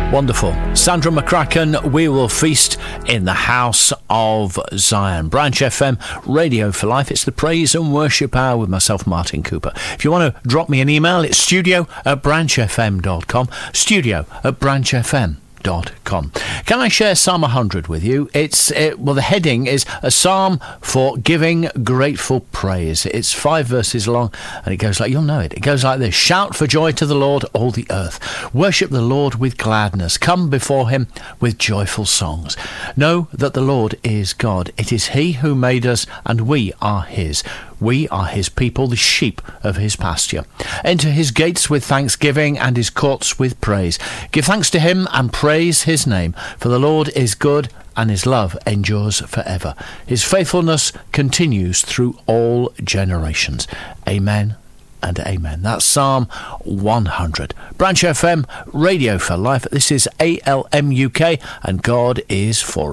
Wonderful. Sandra McCracken, We Will Feast in the House of Zion. Branch FM, Radio for Life. It's the Praise and Worship Hour with myself, Martin Cooper. If you want to drop me an email, it's studio@branchfm.com. Studio@branchfm.com. Can I share Psalm 100 with you? The heading is a psalm for giving grateful praise. It's 5 verses long, and it goes like, you'll know it. It goes like this: shout for joy to the Lord, all the earth. Worship the Lord with gladness. Come before him with joyful songs. Know that the Lord is God. It is he who made us, and we are his. We are his people, the sheep of his pasture. Enter his gates with thanksgiving and his courts with praise. Give thanks to him and praise his name, for the Lord is good and his love endures forever. His faithfulness continues through all generations. Amen and amen. That's Psalm 100. Branch FM, Radio for Life. This is ALM UK, and God is for